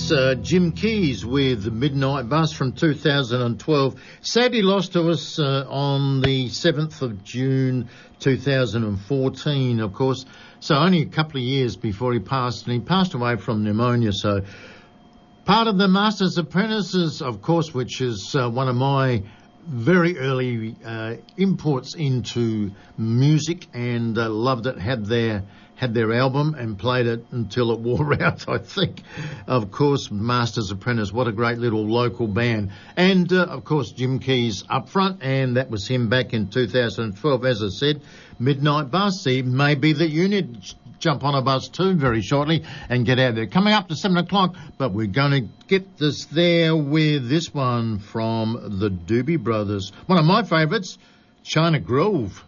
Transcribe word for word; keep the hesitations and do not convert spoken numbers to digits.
was uh, Jim Keys with the Midnight Bus from two thousand twelve. Sadly lost to us uh, on the seventh of June two thousand fourteen, of course. So only a couple of years before he passed, and he passed away from pneumonia. So part of the Master's Apprentices, of course, which is uh, one of my very early uh, imports into music, and uh, loved it, had their had their album and played it until it wore out, I think. Of course, Master's Apprentice, what a great little local band. And, uh, of course, Jim Keys up front, and that was him back in two thousand twelve, as I said. Midnight Bus. It may be that you need to jump on a bus too very shortly and get out there. Coming up to seven o'clock, but we're going to get this there with this one from the Doobie Brothers. One of my favourites, China Grove.